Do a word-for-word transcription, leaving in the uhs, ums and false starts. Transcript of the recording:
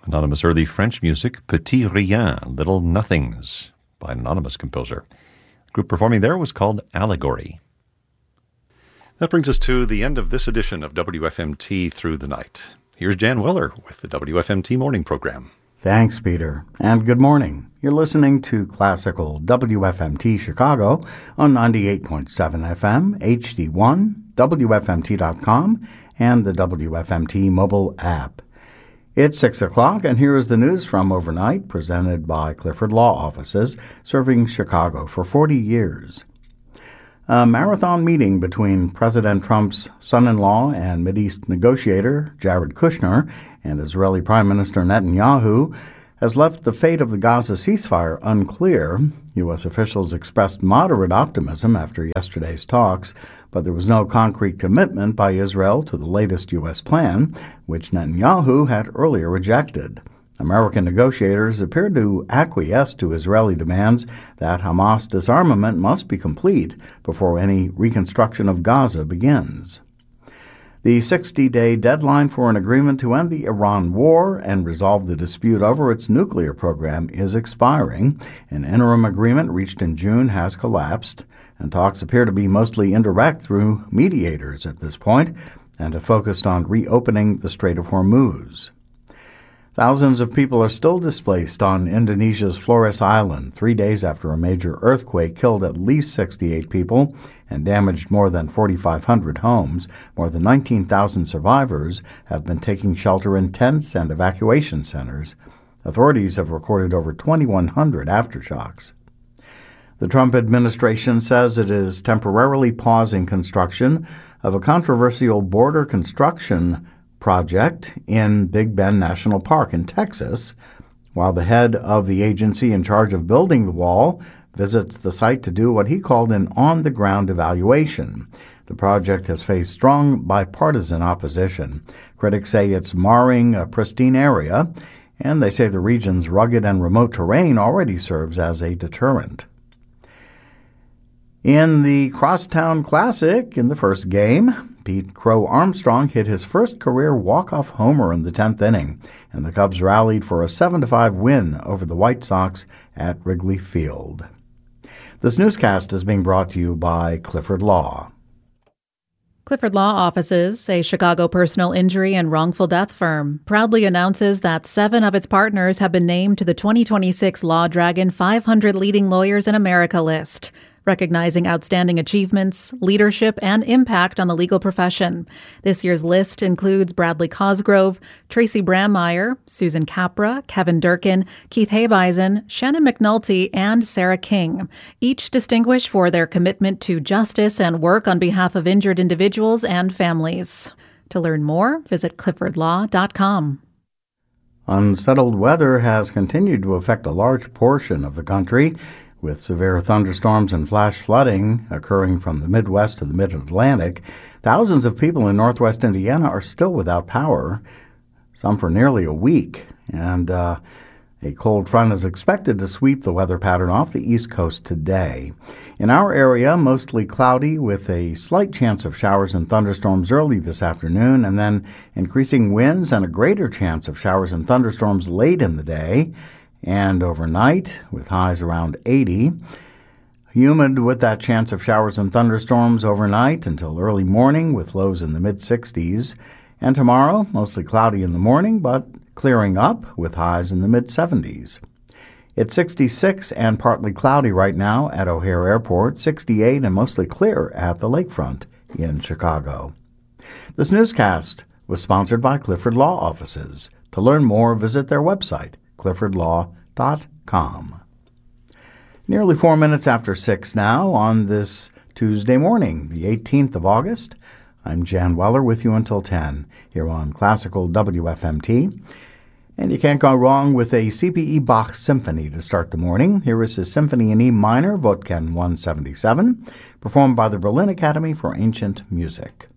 Anonymous early French music, Petit Rien, Little Nothings, by an anonymous composer. The group performing there was called Allegory. That brings us to the end of this edition of W F M T Through the Night. Here's Jan Weller with the W F M T Morning Program. Thanks, Peter, and good morning. You're listening to classical W F M T Chicago on ninety-eight point seven F M, H D one, W F M T dot com, and the W F M T mobile app. It's six o'clock, and here is the news from overnight, presented by Clifford Law Offices, serving Chicago for forty years. A marathon meeting between President Trump's son-in-law and Mideast negotiator Jared Kushner and Israeli Prime Minister Netanyahu has left the fate of the Gaza ceasefire unclear. U S officials expressed moderate optimism after yesterday's talks, but there was no concrete commitment by Israel to the latest U S plan, which Netanyahu had earlier rejected. American negotiators appeared to acquiesce to Israeli demands that Hamas disarmament must be complete before any reconstruction of Gaza begins. The sixty-day deadline for an agreement to end the Iran war and resolve the dispute over its nuclear program is expiring. An interim agreement reached in June has collapsed, and talks appear to be mostly indirect through mediators at this point and have focused on reopening the Strait of Hormuz. Thousands of people are still displaced on Indonesia's Flores Island, three days after a major earthquake killed at least sixty-eight people and damaged more than forty-five hundred homes. More than nineteen thousand survivors have been taking shelter in tents and evacuation centers. Authorities have recorded over twenty-one hundred aftershocks. The Trump administration says it is temporarily pausing construction of a controversial border construction project in Big Bend National Park in Texas, while the head of the agency in charge of building the wall visits the site to do what he called an on-the-ground evaluation. The project has faced strong bipartisan opposition. Critics say it's marring a pristine area, and they say the region's rugged and remote terrain already serves as a deterrent. In the Crosstown Classic, in the first game, Pete Crow Armstrong hit his first career walk-off homer in the tenth inning, and the Cubs rallied for a seven to five win over the White Sox at Wrigley Field. This newscast is being brought to you by Clifford Law. Clifford Law Offices, a Chicago personal injury and wrongful death firm, proudly announces that seven of its partners have been named to the twenty twenty-six Law Dragon five hundred Leading Lawyers in America list, recognizing outstanding achievements, leadership, and impact on the legal profession. This year's list includes Bradley Cosgrove, Tracy Brammeyer, Susan Capra, Kevin Durkin, Keith Habeisen, Shannon McNulty, and Sarah King, each distinguished for their commitment to justice and work on behalf of injured individuals and families. To learn more, visit clifford law dot com. Unsettled weather has continued to affect a large portion of the country, with severe thunderstorms and flash flooding occurring from the Midwest to the Mid-Atlantic. Thousands of people in northwest Indiana are still without power, some for nearly a week. And uh, a cold front is expected to sweep the weather pattern off the East Coast today. In our area, mostly cloudy with a slight chance of showers and thunderstorms early this afternoon, and then increasing winds and a greater chance of showers and thunderstorms late in the day and overnight, with highs around eighty. Humid with that chance of showers and thunderstorms overnight until early morning, with lows in the mid-sixties. And tomorrow, mostly cloudy in the morning, but clearing up with highs in the mid-seventies. It's sixty-six and partly cloudy right now at O'Hare Airport, sixty-eight and mostly clear at the lakefront in Chicago. This newscast was sponsored by Clifford Law Offices. To learn more, visit their website, clifford law dot com. Nearly four minutes after six now on this Tuesday morning, the eighteenth of August. I'm Jan Weller with you until ten here on Classical W F M T. And you can't go wrong with a C P E Bach symphony to start the morning. Here is his Symphony in E minor, Wotken one seventy-seven, performed by the Berlin Academy for Ancient Music.